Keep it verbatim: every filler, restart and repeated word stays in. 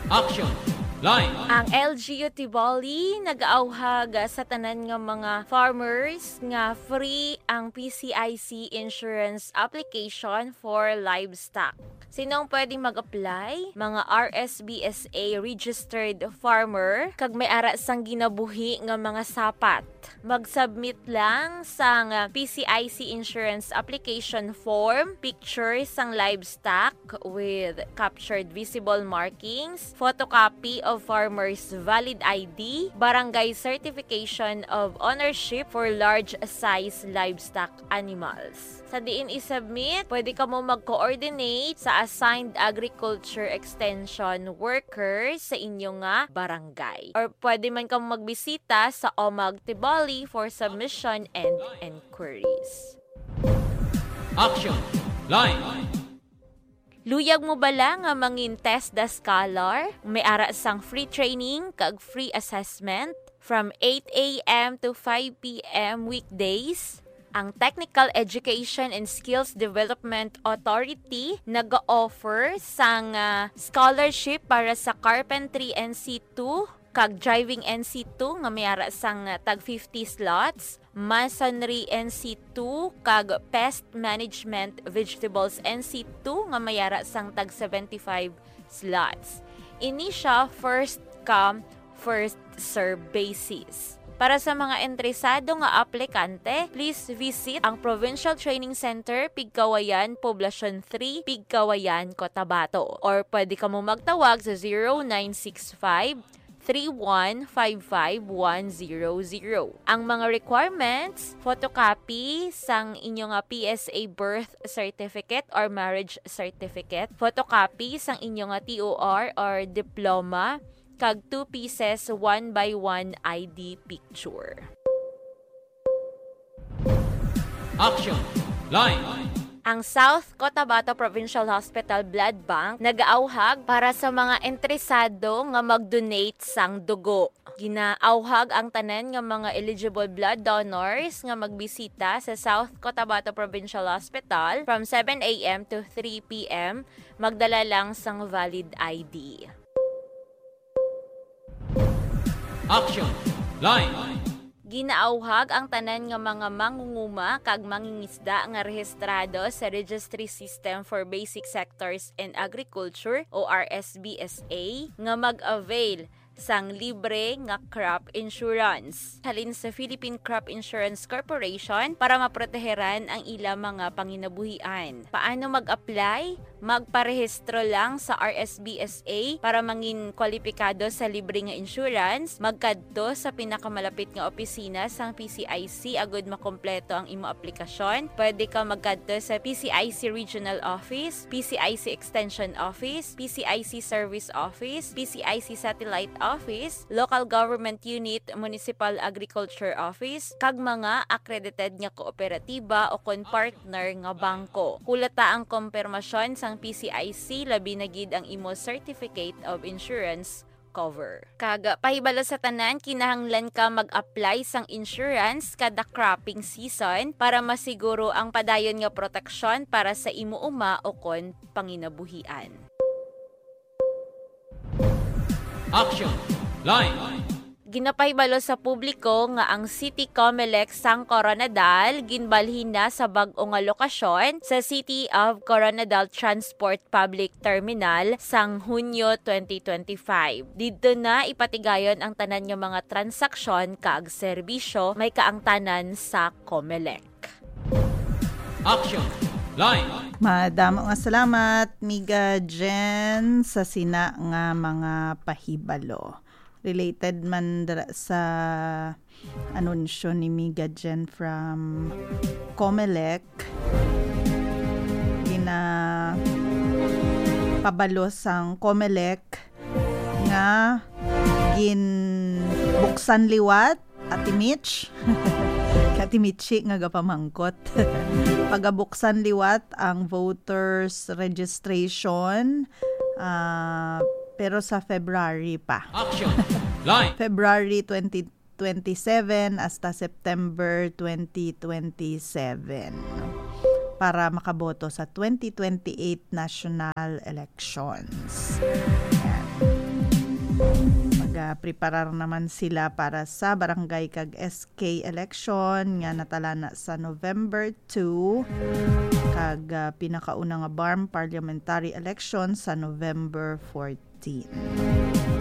Action! Line! Ang L G U Tiboli nag-auhag sa tanan nga mga farmers nga free ang P C I C insurance application for livestock. Sinong pwedeng mag-apply? Mga R S B S A registered farmer kag may ara sang ginabuhi nga mga sapat. Mag-submit lang sang P C I C insurance application form, pictures sang livestock with captured visible markings, photocopy of farmer's valid I D, barangay certification of ownership for large size livestock animals. Sa diin i-submit, pwede ka mo mag-coordinate sa assigned agriculture extension workers sa inyong nga barangay. Or pwede man kang magbisita sa O M A G Tiboli for submission and inquiries. Action! Line! Luyag mo bala nga mangin test the scholar? May ara sang free training kag free assessment from eight a.m. to five p.m. weekdays. Ang Technical Education and Skills Development Authority nag-offer sang uh, scholarship para sa Carpentry N C two kag Driving N C two nga mayara sang uh, tag fifty slots, Masonry N C two kag Pest Management Vegetables N C two nga mayara sang tag seventy-five slots. Ini siya first come first serve basis. Para sa mga interesado nga aplikante, please visit ang Provincial Training Center, Pigkawayan, Poblacion three, Pigkawayan, Cotabato. Or pwede ka mo magtawag sa zero nine six five, three one five five one zero zero. Ang mga requirements, photocopy sang inyong P S A birth certificate or marriage certificate, photocopy sang inyong T O R or diploma, kag two pieces one by one I D picture. Action! Line! Ang South Cotabato Provincial Hospital Blood Bank nag-auhag para sa mga interesado nga mag-donate sang dugo. Ginaauhag ang tanan nga mga eligible blood donors nga magbisita sa South Cotabato Provincial Hospital from seven a.m. to three p.m. Magdala lang sang valid I D. Action! Line! Ginaauhag ang tanan nga mga mangunguma kag mangingisda nga rehistrado sa Registry System for Basic Sectors and Agriculture o R S B S A nga mag-avail sang libre nga crop insurance halin sa Philippine Crop Insurance Corporation para maproteheran ang ilang mga panginabuhian. Paano mag-apply? Magparehistro lang sa R S B S A para mangin kwalipikado sa libre nga insurance. Magkadto sa pinakamalapit nga opisina sang P C I C agud makompleto ang imo aplikasyon. Pwede ka magkadto sa P C I C Regional Office, P C I C Extension Office, P C I C Service Office, P C I C Satellite Office, Local Government Unit, Municipal Agriculture Office, kag mga accredited nga kooperatiba o kon partner nga bangko. Kulata ang kompirmasyon sang P C I C labi na gid ang imo Certificate of Insurance cover. Kag pahibalo sa tanan, kinahanglan ka mag-apply sang insurance kada cropping season para masiguro ang padayon nga proteksyon para sa imo uma o kon panginabuhian. Action! Line! Ginapahibalo sa publiko nga ang City Comelec sang Coronadal ginbalhin na sa bag-o nga lokasyon sa City of Coronadal Transport Public Terminal sang Hunyo twenty twenty-five. Dito na ipatigayon ang tanan nga mga transaksyon kag serbisyo may kaangtanan sa Comelec. Action! Line! Madamo nga salamat, Miga Jen, sa sina nga mga pahibalo. Related man dara sa anunsyo ni Miga Jen from Comelec. Gina pabalo sang Comelec nga gin buksan liwat Ati Mitch. Ati Mitchi nga gapamangkot. Pagabuksan liwat ang voters registration uh, pero sa February pa. Action! Line! February twenty twenty-seven hasta September twenty twenty-seven para makaboto sa twenty twenty-eight national elections. Yan. nagapreparar naman sila para sa barangay kag S K election nga natala na sa November two kag uh, pinakauna nga B A R M parliamentary election sa November fourteen.